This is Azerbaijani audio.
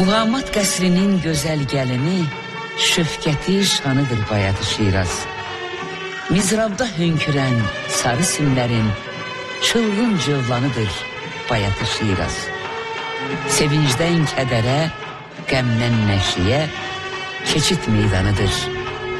Muğamat qəsrinin gözəl gəlini, şöfkəti şanıdır Bayatı Şiraz. Mizrabda hönkürən sarı simlərin çılğın cövlanıdır Bayatı Şiraz. Sevincdən kədərə, qəmdən nəşiyə keçid meydanıdır